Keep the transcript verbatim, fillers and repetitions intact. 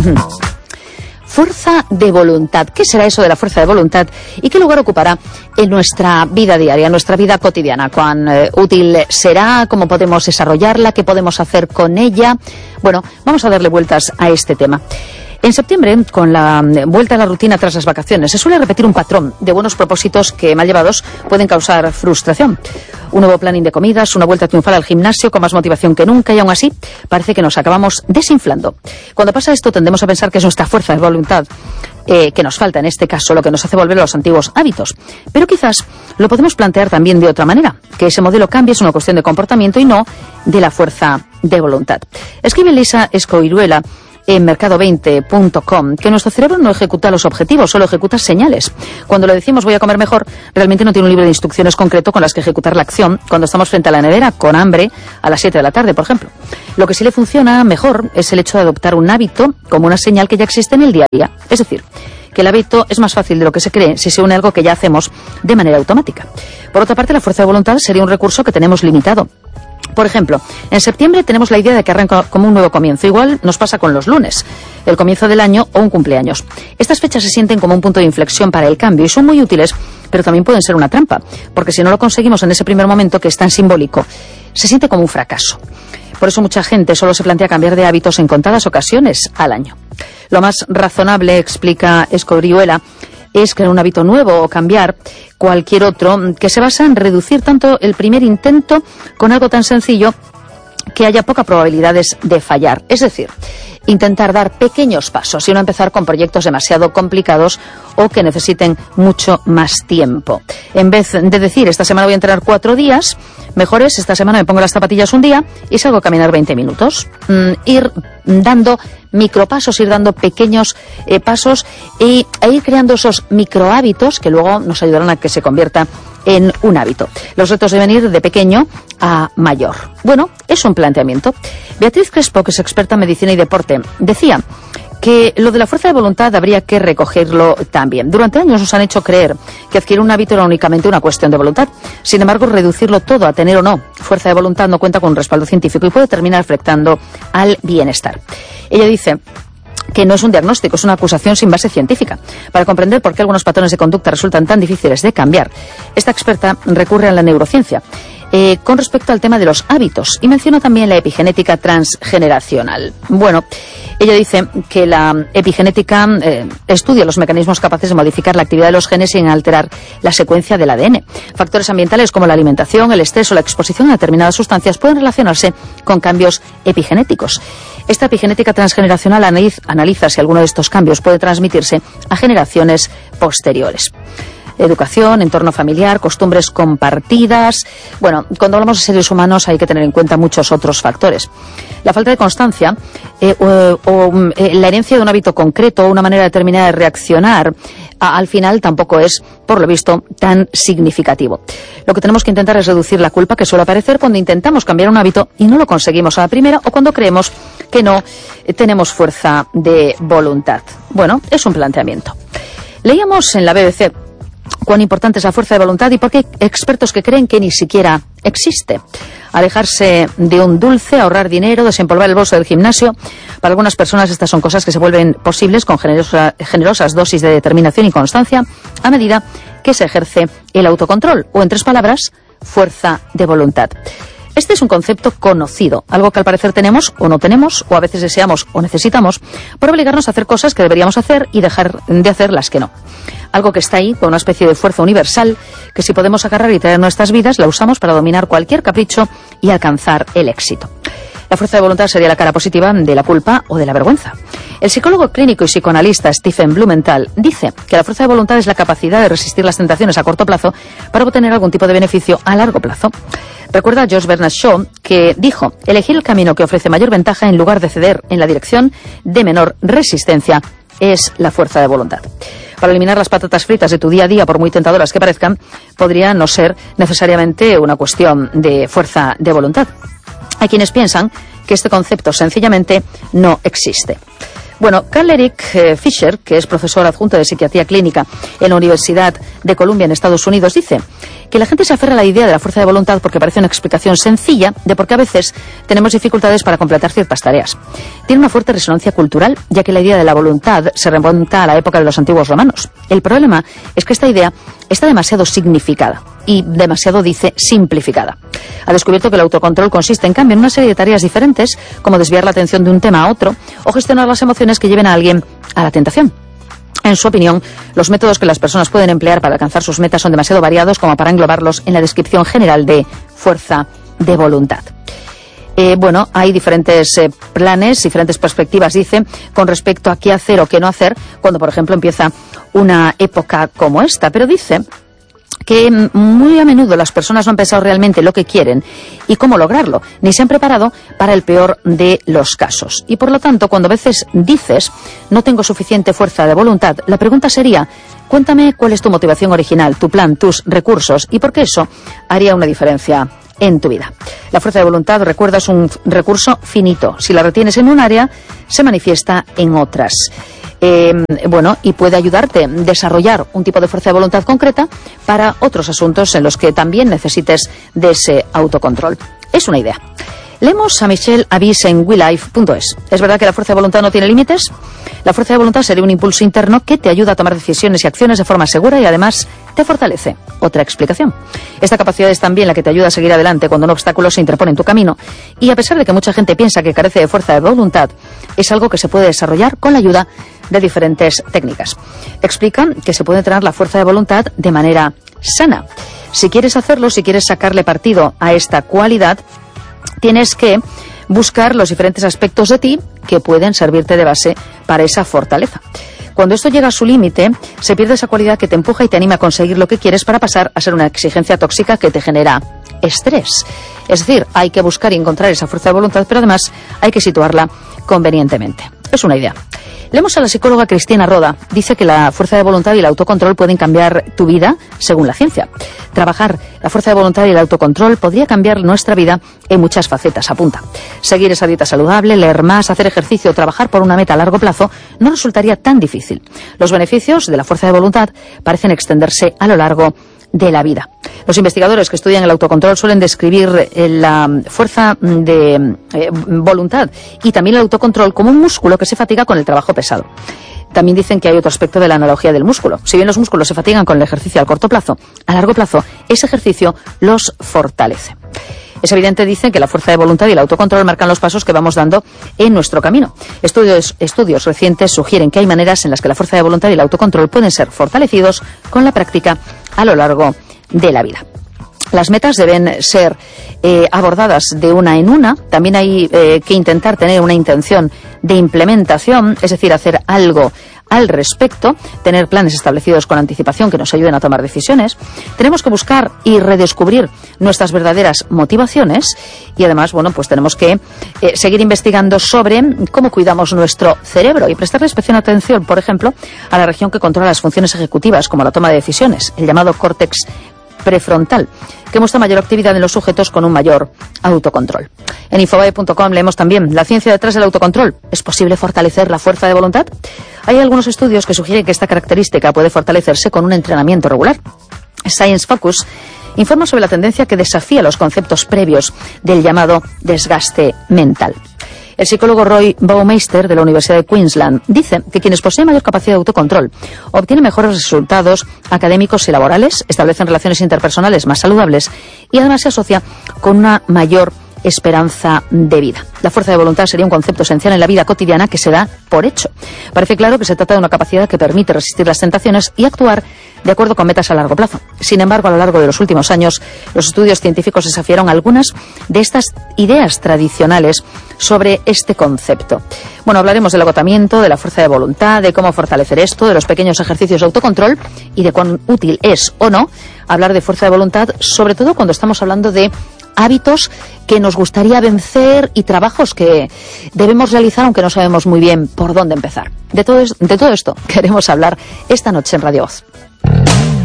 Fuerza de voluntad. ¿Qué será eso de la fuerza de voluntad y qué lugar ocupará en nuestra vida diaria, en nuestra vida cotidiana? ¿Cuán eh, útil será? ¿Cómo podemos desarrollarla? ¿Qué podemos hacer con ella? Bueno, vamos a darle vueltas a este tema. En septiembre, con la vuelta a la rutina tras las vacaciones, se suele repetir un patrón de buenos propósitos que, mal llevados, pueden causar frustración. Un nuevo planning de comidas, una vuelta triunfal al gimnasio con más motivación que nunca y aún así parece que nos acabamos desinflando. Cuando pasa esto tendemos a pensar que es nuestra fuerza de voluntad eh, que nos falta en este caso, lo que nos hace volver a los antiguos hábitos. Pero quizás lo podemos plantear también de otra manera, que ese modelo cambie es una cuestión de comportamiento y no de la fuerza de voluntad. Escribe Lisa Escoiruela en mercado veinte punto com que nuestro cerebro no ejecuta los objetivos, solo ejecuta señales. Cuando le decimos voy a comer mejor, realmente no tiene un libro de instrucciones concreto con las que ejecutar la acción cuando estamos frente a la nevera con hambre a las siete de la tarde, por ejemplo. Lo que sí le funciona mejor es el hecho de adoptar un hábito como una señal que ya existe en el día a día. Es decir, que el hábito es más fácil de lo que se cree si se une a algo que ya hacemos de manera automática. Por otra parte, la fuerza de voluntad sería un recurso que tenemos limitado. Por ejemplo, en septiembre tenemos la idea de que arranca como un nuevo comienzo. Igual nos pasa con los lunes, el comienzo del año o un cumpleaños. Estas fechas se sienten como un punto de inflexión para el cambio y son muy útiles, pero también pueden ser una trampa, porque si no lo conseguimos en ese primer momento, que es tan simbólico, se siente como un fracaso. Por eso mucha gente solo se plantea cambiar de hábitos en contadas ocasiones al año. Lo más razonable, explica Escobriuela, es crear un hábito nuevo o cambiar cualquier otro que se basa en reducir tanto el primer intento con algo tan sencillo que haya pocas probabilidades de fallar. Es decir, intentar dar pequeños pasos y no empezar con proyectos demasiado complicados o que necesiten mucho más tiempo. En vez de decir, esta semana voy a entrenar cuatro días, mejor es, esta semana me pongo las zapatillas un día y salgo a caminar veinte minutos. Mm, ir dando micropasos, ir dando pequeños eh, pasos y, e ir creando esos microhábitos que luego nos ayudarán a que se convierta en un hábito. Los retos deben ir de pequeño a mayor. Bueno, es un planteamiento. Beatriz Crespo, que es experta en medicina y deporte, decía que lo de la fuerza de voluntad habría que recogerlo también. Durante años nos han hecho creer que adquirir un hábito era únicamente una cuestión de voluntad. Sin embargo, reducirlo todo a tener o no fuerza de voluntad no cuenta con un respaldo científico y puede terminar afectando al bienestar. Ella dice que no es un diagnóstico, es una acusación sin base científica. Para comprender por qué algunos patrones de conducta resultan tan difíciles de cambiar, esta experta recurre a la neurociencia eh, con respecto al tema de los hábitos y menciona también la epigenética transgeneracional. Bueno, ella dice que la epigenética eh, estudia los mecanismos capaces de modificar la actividad de los genes sin alterar la secuencia del A D N. Factores ambientales como la alimentación, el estrés o la exposición a determinadas sustancias pueden relacionarse con cambios epigenéticos. Esta epigenética transgeneracional analiza, analiza si alguno de estos cambios puede transmitirse a generaciones posteriores. Educación, entorno familiar, costumbres compartidas. Bueno, cuando hablamos de seres humanos hay que tener en cuenta muchos otros factores. La falta de constancia eh, o, o eh, la herencia de un hábito concreto o una manera determinada de reaccionar a, al final tampoco es, por lo visto, tan significativo. Lo que tenemos que intentar es reducir la culpa que suele aparecer cuando intentamos cambiar un hábito y no lo conseguimos a la primera o cuando creemos que no eh, tenemos fuerza de voluntad. Bueno, es un planteamiento. Leíamos en la B B C cuán importante es la fuerza de voluntad y por qué hay expertos que creen que ni siquiera existe. Alejarse de un dulce, ahorrar dinero, desempolvar el bolso del gimnasio. Para algunas personas estas son cosas que se vuelven posibles con generosa, generosas dosis de determinación y constancia a medida que se ejerce el autocontrol, o en tres palabras, fuerza de voluntad. Este es un concepto conocido, algo que al parecer tenemos o no tenemos, o a veces deseamos o necesitamos, por obligarnos a hacer cosas que deberíamos hacer y dejar de hacer las que no. Algo que está ahí, con una especie de fuerza universal, que si podemos agarrar y traer en nuestras vidas, la usamos para dominar cualquier capricho y alcanzar el éxito. La fuerza de voluntad sería la cara positiva de la culpa o de la vergüenza. El psicólogo clínico y psicoanalista Stephen Blumenthal dice que la fuerza de voluntad es la capacidad de resistir las tentaciones a corto plazo para obtener algún tipo de beneficio a largo plazo. Recuerda a Josh Bernard Shaw que dijo: elegir el camino que ofrece mayor ventaja en lugar de ceder en la dirección de menor resistencia es la fuerza de voluntad. Para eliminar las patatas fritas de tu día a día, por muy tentadoras que parezcan, podría no ser necesariamente una cuestión de fuerza de voluntad. Hay quienes piensan que este concepto sencillamente no existe. Bueno, Karl-Erik eh, Fischer, que es profesor adjunto de psiquiatría clínica en la Universidad de Columbia en Estados Unidos, dice que la gente se aferra a la idea de la fuerza de voluntad porque parece una explicación sencilla de por qué a veces tenemos dificultades para completar ciertas tareas. Tiene una fuerte resonancia cultural, ya que la idea de la voluntad se remonta a la época de los antiguos romanos. El problema es que esta idea está demasiado significada y demasiado, dice, simplificada. Ha descubierto que el autocontrol consiste, en cambio, en una serie de tareas diferentes, como desviar la atención de un tema a otro o gestionar las emociones que lleven a alguien a la tentación. En su opinión, los métodos que las personas pueden emplear para alcanzar sus metas son demasiado variados como para englobarlos en la descripción general de fuerza de voluntad. Eh, bueno, hay diferentes eh, planes, diferentes perspectivas, dice, con respecto a qué hacer o qué no hacer cuando, por ejemplo, empieza una época como esta. Pero dice que muy a menudo las personas no han pensado realmente lo que quieren y cómo lograrlo, ni se han preparado para el peor de los casos. Y por lo tanto, cuando a veces dices, no tengo suficiente fuerza de voluntad, la pregunta sería, cuéntame cuál es tu motivación original, tu plan, tus recursos, y por qué eso haría una diferencia en tu vida. La fuerza de voluntad, recuerda, es un recurso finito. Si la retienes en un área, se manifiesta en otras. Eh, bueno, y puede ayudarte a desarrollar un tipo de fuerza de voluntad concreta para otros asuntos en los que también necesites de ese autocontrol. Es una idea. Leemos a Michelle Avis en we life punto es. ¿Es verdad que la fuerza de voluntad no tiene límites? La fuerza de voluntad sería un impulso interno que te ayuda a tomar decisiones y acciones de forma segura y además te fortalece. Otra explicación. Esta capacidad es también la que te ayuda a seguir adelante cuando un obstáculo se interpone en tu camino. Y a pesar de que mucha gente piensa que carece de fuerza de voluntad, es algo que se puede desarrollar con la ayuda de diferentes técnicas. Explican que se puede entrenar la fuerza de voluntad de manera sana. Si quieres hacerlo, si quieres sacarle partido a esta cualidad, tienes que buscar los diferentes aspectos de ti que pueden servirte de base para esa fortaleza. Cuando esto llega a su límite, se pierde esa cualidad que te empuja y te anima a conseguir lo que quieres para pasar a ser una exigencia tóxica que te genera estrés. Es decir, hay que buscar y encontrar esa fuerza de voluntad, pero además hay que situarla convenientemente. Es una idea. Leemos a la psicóloga Cristina Roda. Dice que la fuerza de voluntad y el autocontrol pueden cambiar tu vida según la ciencia. Trabajar la fuerza de voluntad y el autocontrol podría cambiar nuestra vida en muchas facetas, apunta. Seguir esa dieta saludable, leer más, hacer ejercicio o trabajar por una meta a largo plazo no resultaría tan difícil. Los beneficios de la fuerza de voluntad parecen extenderse a lo largo de la vida. Los investigadores que estudian el autocontrol suelen describir eh, la fuerza de eh, voluntad y también el autocontrol como un músculo que se fatiga con el trabajo pesado. También dicen que hay otro aspecto de la analogía del músculo. Si bien los músculos se fatigan con el ejercicio al corto plazo, a largo plazo ese ejercicio los fortalece. Es evidente, dicen, que la fuerza de voluntad y el autocontrol marcan los pasos que vamos dando en nuestro camino. Estudios, estudios recientes sugieren que hay maneras en las que la fuerza de voluntad y el autocontrol pueden ser fortalecidos con la práctica a lo largo de la vida. Las metas deben ser eh, abordadas de una en una. También hay eh, que intentar tener una intención de implementación, es decir, hacer algo al respecto, tener planes establecidos con anticipación que nos ayuden a tomar decisiones. Tenemos que buscar y redescubrir nuestras verdaderas motivaciones y además, bueno, pues tenemos que eh, seguir investigando sobre cómo cuidamos nuestro cerebro y prestarle especial atención, por ejemplo, a la región que controla las funciones ejecutivas, como la toma de decisiones, el llamado córtex prefrontal, que muestra mayor actividad en los sujetos con un mayor autocontrol. En infobae punto com leemos también la ciencia detrás del autocontrol. ¿Es posible fortalecer la fuerza de voluntad? Hay algunos estudios que sugieren que esta característica puede fortalecerse con un entrenamiento regular. Science Focus informa sobre la tendencia que desafía los conceptos previos del llamado desgaste mental. El psicólogo Roy Baumeister de la Universidad de Queensland dice que quienes poseen mayor capacidad de autocontrol obtienen mejores resultados académicos y laborales, establecen relaciones interpersonales más saludables y además se asocia con una mayor esperanza de vida. La fuerza de voluntad sería un concepto esencial en la vida cotidiana que se da por hecho. Parece claro que se trata de una capacidad que permite resistir las tentaciones y actuar de acuerdo con metas a largo plazo. Sin embargo, a lo largo de los últimos años, los estudios científicos desafiaron algunas de estas ideas tradicionales sobre este concepto. Bueno, hablaremos del agotamiento, de la fuerza de voluntad, de cómo fortalecer esto, de los pequeños ejercicios de autocontrol y de cuán útil es o no hablar de fuerza de voluntad, sobre todo cuando estamos hablando de hábitos que nos gustaría vencer y trabajos que debemos realizar aunque no sabemos muy bien por dónde empezar. De todo, de todo esto queremos hablar esta noche en Radio Voz.